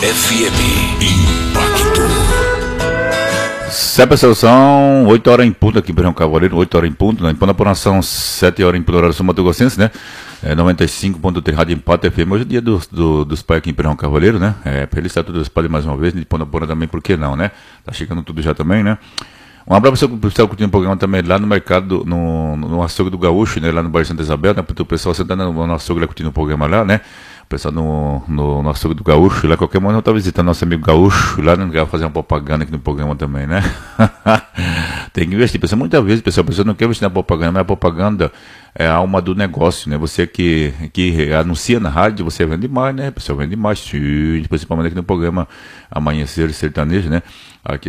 FM Impacto. Pessoal, são 8 horas em ponto aqui em Ribeirão Cavaleiro, 8 horas em ponto, né? Em Panaponação, 7 horas em ponto, horário Mato Grossense, né? 95.3 Rádio Impacto FM. Hoje é dia dos pais aqui em Ribeirão Cavaleiro, né? Feliz a todos os pais mais uma vez, de Panaponação também, por que não, né? Tá chegando tudo já também, né? Um abraço para o pessoal curtindo o programa também lá no mercado, no açougue do Gaúcho, né? Lá no bairro Santa Isabel, né? Para o pessoal sentando no açougue lá curtindo o programa lá, né? O pessoal no açougue do Gaúcho, lá qualquer momento eu estava visitando nosso amigo Gaúcho, lá não quer fazer uma propaganda aqui no programa também, né? Tem que investir. Muitas vezes, pessoal, a pessoa não quer investir na propaganda, mas a propaganda é a alma do negócio, né? Você que anuncia na rádio, você vende mais, né? A pessoa vende mais, principalmente aqui no programa Amanhecer Sertanejo, né? Aqui